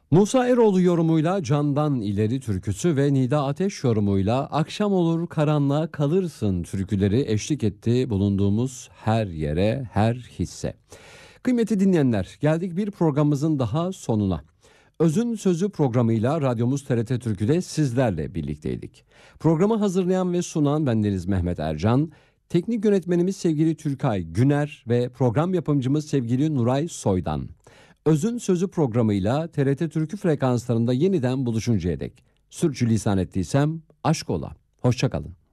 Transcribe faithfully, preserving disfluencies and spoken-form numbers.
Musa Eroğlu yorumuyla Candan İleri türküsü ve Nida Ateş yorumuyla Akşam Olur Karanlığa Kalırsın türküleri eşlik etti bulunduğumuz her yere, her hisse. Kıymetli dinleyenler, geldik bir programımızın daha sonuna. Özün Sözü programıyla radyomuz T R T Türkü'de sizlerle birlikteydik. Programı hazırlayan ve sunan bendeniz Mehmet Ercan, teknik yönetmenimiz sevgili Türkay Güner ve program yapımcımız sevgili Nuray Soydan. Özün Sözü programıyla T R T Türkü frekanslarında yeniden buluşuncaya dek sürçülisan ettiysem aşk ola. Hoşça kalın.